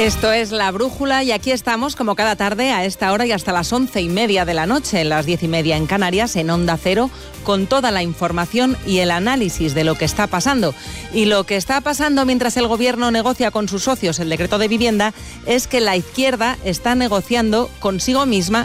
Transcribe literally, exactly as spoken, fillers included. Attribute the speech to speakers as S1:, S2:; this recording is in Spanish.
S1: Esto es La Brújula y aquí estamos como cada tarde a esta hora y hasta las once y media de la noche, en las diez y media en Canarias, en Onda Cero, con toda la información y el análisis de lo que está pasando. Y lo que está pasando mientras el Gobierno negocia con sus socios el decreto de vivienda es que la izquierda está negociando consigo misma